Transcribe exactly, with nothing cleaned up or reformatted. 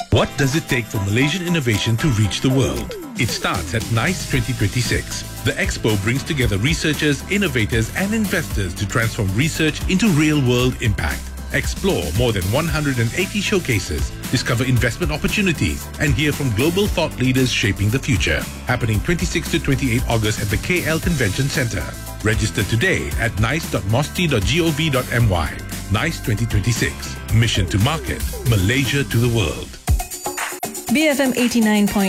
What does it take for Malaysian innovation to reach the world? It starts at NICE twenty twenty-six. The expo brings together researchers, innovators and investors to transform research into real-world impact. Explore more than one hundred eighty showcases, discover investment opportunities and hear from global thought leaders shaping the future. Happening twenty-sixth to twenty-eighth August at the K L Convention Centre. Register today at nice dot mosty dot gov dot my. NICE twenty twenty-six. Mission to market, Malaysia to the world. B F M eighty-nine point